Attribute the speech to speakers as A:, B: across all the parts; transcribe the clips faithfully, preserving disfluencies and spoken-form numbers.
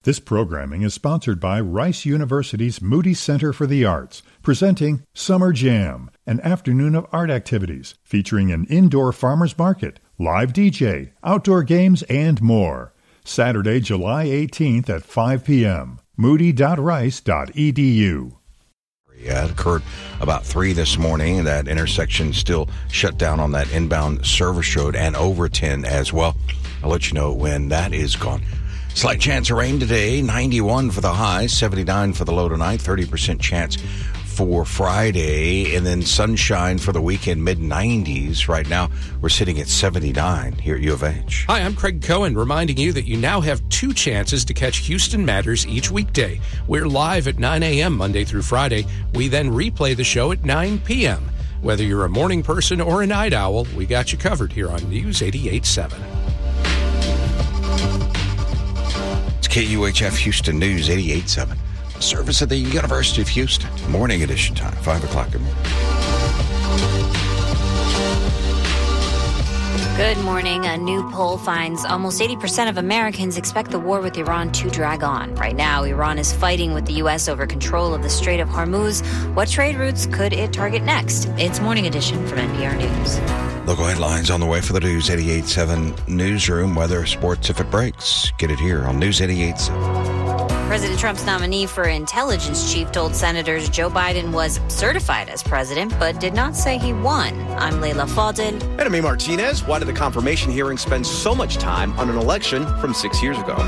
A: This programming is sponsored by Rice University's Moody Center for the Arts, presenting Summer Jam, an afternoon of art activities featuring an indoor farmers market, live D J, outdoor games, and more. Saturday, July eighteenth at five p.m. moody dot rice dot e d u.
B: Yeah, it occurred about three this morning. That intersection still shut down on that inbound Service Road and Overton as well. I'll let you know when that is gone. Slight chance of rain today, ninety-one for the high, seventy-nine for the low tonight, thirty percent chance for Friday, and then sunshine for the weekend, mid nineties. Right now, we're sitting at seventy-nine here at U of H.
C: Hi, I'm Craig Cohen, reminding you that you now have two chances to catch Houston Matters each weekday. We're live at nine a.m. Monday through Friday. We then replay the show at nine p.m. Whether you're a morning person or a night owl, we got you covered here on News eighty-eight point seven.
B: K U H F Houston News eighty-eight point seven. Service of the University of Houston. Morning edition time, five o'clock in the morning.
D: Good morning. A new poll finds almost eighty percent of Americans expect the war with Iran to drag on. Right now, Iran is fighting with the U S over control of the Strait of Hormuz. What trade routes could it target next? It's Morning Edition from N P R News.
B: Local headlines on the way for the News eighty-eight point seven Newsroom. Weather, sports, if it breaks. Get it here on News eighty-eight point seven.
D: President Trump's nominee for intelligence chief told senators Joe Biden was certified as president, but did not say he won. I'm Leila Fadel.
E: And I'm Martinez. Why did the confirmation hearing spend so much time on an election from six years ago?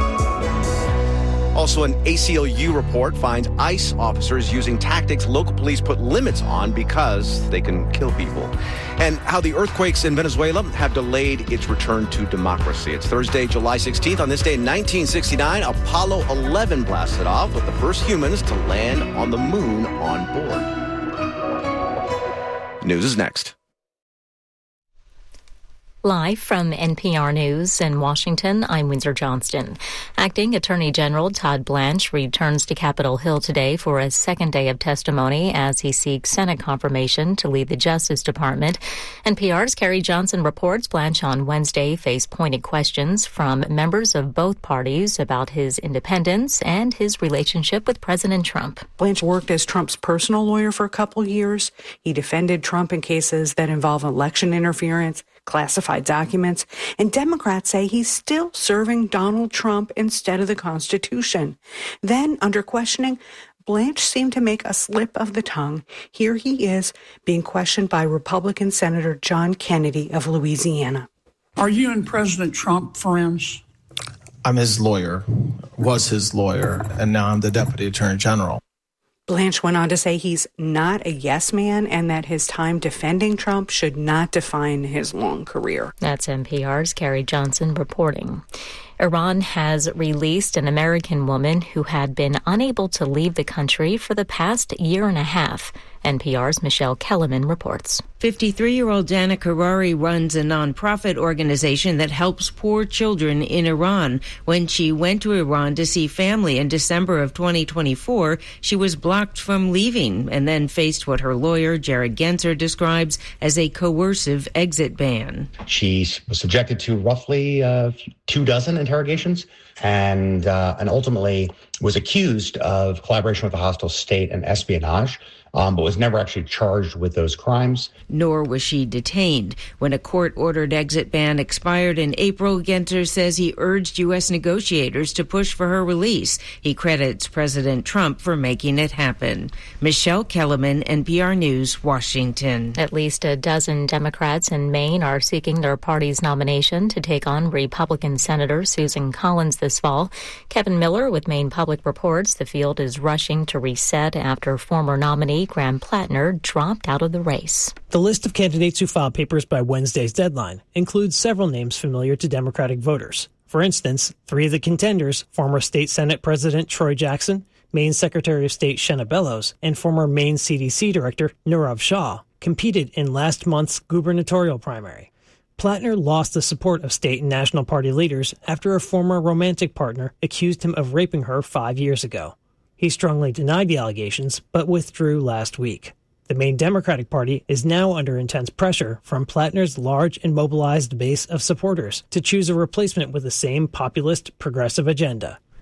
E: Also, an A C L U report finds ICE officers using tactics local police put limits on because they can kill people. And how the earthquakes in Venezuela have delayed its return to democracy. It's Thursday, July sixteenth. On this day in nineteen sixty-nine, Apollo eleven blasted off with the first humans to land on the moon on board. News is next.
F: Live from N P R News in Washington, I'm Windsor Johnston. Acting Attorney General Todd Blanche returns to Capitol Hill today for a second day of testimony as he seeks Senate confirmation to lead the Justice Department. N P R's Carrie Johnson reports Blanche on Wednesday faced pointed questions from members of both parties about his independence and his relationship with President Trump.
G: Blanche worked as Trump's personal lawyer for a couple years. He defended Trump in cases that involve election interference, classified documents, and Democrats say he's still serving Donald Trump instead of the Constitution. Then, under questioning, Blanche seemed to make a slip of the tongue. Here he is being questioned by Republican Senator John Kennedy of Louisiana.
H: Are you and President Trump friends?
I: I'm his lawyer, was his lawyer, and now I'm the Deputy Attorney General.
G: Blanche went on to say he's not a yes man and that his time defending Trump should not define his long career.
F: That's N P R's Carrie Johnson reporting. Iran has released an American woman who had been unable to leave the country for the past year and a half. N P R's Michelle Kellerman reports.
J: fifty-three-year-old Dana Karari runs a nonprofit organization that helps poor children in Iran. When she went to Iran to see family in December of twenty twenty-four, she was blocked from leaving and then faced what her lawyer, Jared Genser, describes as a coercive exit ban.
K: She was subjected to roughly uh, two dozen interrogations and, uh, and ultimately was accused of collaboration with a hostile state and espionage. Um, but was never actually charged with those crimes.
J: Nor was she detained. When a court-ordered exit ban expired in April, Genser says he urged U S negotiators to push for her release. He credits President Trump for making it happen. Michelle Kellerman, N P R News, Washington.
F: At least a dozen Democrats in Maine are seeking their party's nomination to take on Republican Senator Susan Collins this fall. Kevin Miller with Maine Public reports the field is rushing to reset after former nominee Graham Plattner dropped out of the race.
L: The list of candidates who filed papers by Wednesday's deadline includes several names familiar to Democratic voters. For instance, three of the contenders, former State Senate President Troy Jackson, Maine Secretary of State Shenna Bellows, and former Maine C D C Director Nirav Shah, competed in last month's gubernatorial primary. Plattner lost the support of state and national party leaders after a former romantic partner accused him of raping her five years ago. He strongly denied the allegations, but withdrew last week. The Maine Democratic Party is now under intense pressure from Plattner's large and mobilized base of supporters to choose a replacement with the same populist, progressive agenda.